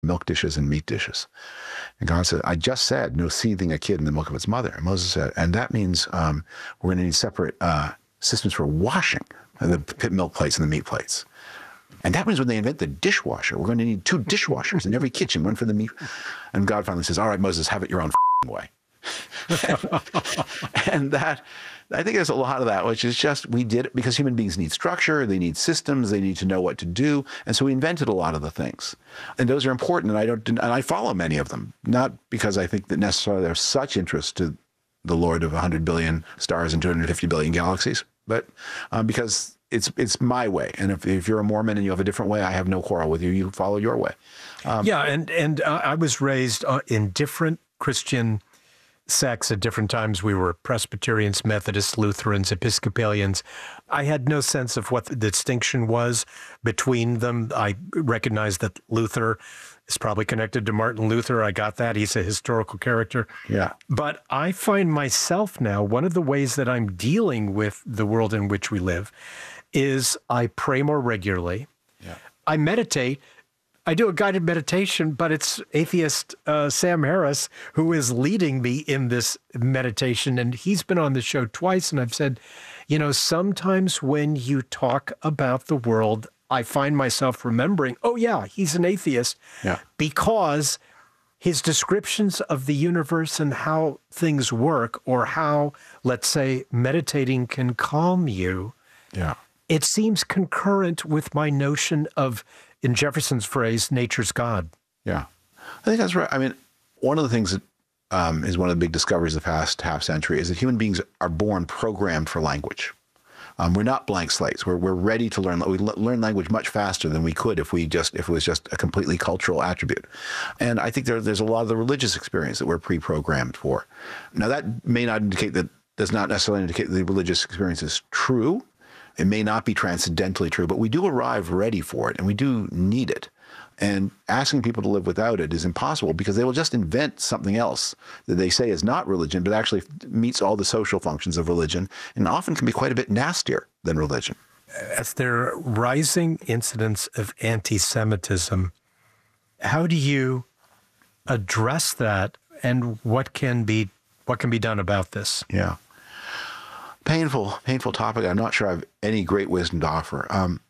milk dishes and meat dishes. And God said, I just said, no seething a kid in the milk of its mother. And Moses said, and that means we're going to need separate systems for washing the milk plates and the meat plates. And that means when they invent the dishwasher, we're going to need 2 dishwashers in every kitchen, one for the meat. And God finally says, all right, Moses, have it your own way. And that, I think there's a lot of that, which is just, we did it because human beings need structure, they need systems, they need to know what to do. And so we invented a lot of the things. And those are important, and I follow many of them, not because I think that necessarily they're such interest to the Lord of 100 billion stars and 250 billion galaxies, but because it's my way. And if you're a Mormon and you have a different way, I have no quarrel with you. You follow your way. And I was raised in different Christian sects at different times. We were Presbyterians, Methodists, Lutherans, Episcopalians. I had no sense of what the distinction was between them. I recognize that Luther is probably connected to Martin Luther. I got that. He's a historical character. Yeah. But I find myself now, one of the ways that I'm dealing with the world in which we live is I pray more regularly. Yeah. I meditate. I do a guided meditation, but it's atheist Sam Harris who is leading me in this meditation. And he's been on the show twice. And I've said, sometimes when you talk about the world, I find myself remembering, oh, yeah, he's an atheist. Yeah. Because his descriptions of the universe and how things work, or how, let's say, meditating can calm you, it seems concurrent with my notion of, in Jefferson's phrase, nature's God. Yeah, I think that's right. I mean, one of the things that is one of the big discoveries of the past half century is that human beings are born programmed for language. We're not blank slates. We're ready to learn. We learn language much faster than we could if it was just a completely cultural attribute. And I think there's a lot of the religious experience that we're pre-programmed for. Now, that may not indicate that, does not necessarily indicate that the religious experience is true. It may not be transcendentally true, but we do arrive ready for it, and we do need it. And asking people to live without it is impossible, because they will just invent something else that they say is not religion, but actually meets all the social functions of religion, and often can be quite a bit nastier than religion. As there are rising incidents of anti-Semitism, how do you address that, and what can be done about this? Yeah. Painful topic. I'm not sure I have any great wisdom to offer.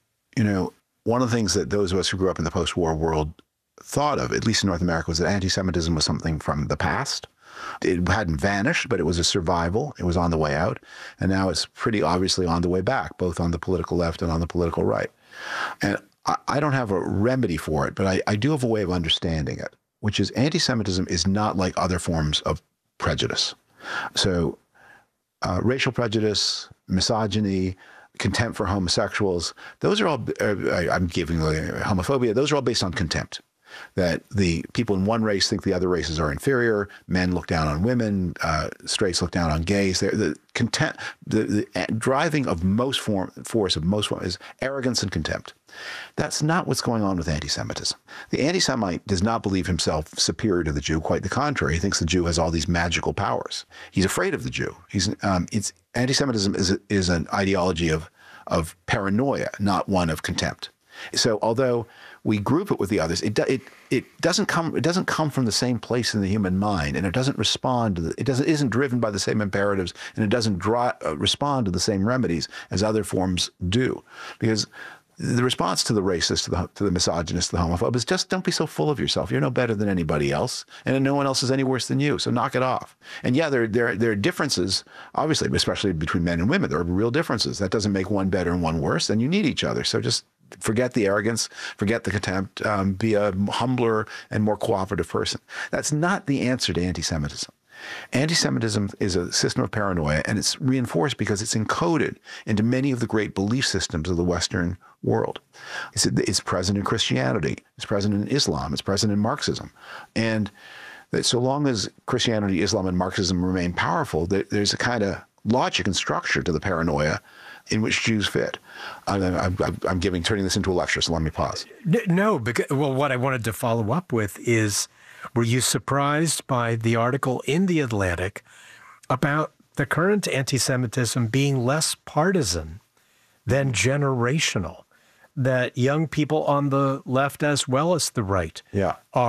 One of the things that those of us who grew up in the post-war world thought of, at least in North America, was that anti-Semitism was something from the past. It hadn't vanished, but it was a survival. It was on the way out. And now it's pretty obviously on the way back, both on the political left and on the political right. And I don't have a remedy for it, but I do have a way of understanding it, which is anti-Semitism is not like other forms of prejudice. So racial prejudice, misogyny, contempt for homosexuals, those are all, I'm giving homophobia, those are all based on contempt. That the people in one race think the other races are inferior, men look down on women, straights look down on gays. The contempt, the driving of force of most is arrogance and contempt. That's not what's going on with anti-Semitism. The anti-Semite does not believe himself superior to the Jew. Quite the contrary. He thinks the Jew has all these magical powers. He's afraid of the Jew. Anti-Semitism is an ideology of paranoia, not one of contempt. So although we group it with the others, it doesn't come from the same place in the human mind, and it doesn't respond to isn't driven by the same imperatives, and it doesn't respond to the same remedies as other forms do. Because the response to the racist, to the misogynist, to the homophobe is just don't be so full of yourself. You're no better than anybody else, and no one else is any worse than you. So knock it off. And yeah, there are differences, obviously, especially between men and women. There are real differences. That doesn't make one better and one worse. And you need each other. So just forget the arrogance, forget the contempt, be a humbler and more cooperative person. That's not the answer to anti-Semitism. Anti-Semitism is a system of paranoia, and it's reinforced because it's encoded into many of the great belief systems of the Western world. It's present in Christianity, it's present in Islam, it's present in Marxism. And that so long as Christianity, Islam, and Marxism remain powerful, there's a kind of logic and structure to the paranoia in which Jews fit. I'm turning this into a lecture, so let me pause. No, what I wanted to follow up with is, were you surprised by the article in The Atlantic about the current anti-Semitism being less partisan than generational? That young people on the left as well as the right are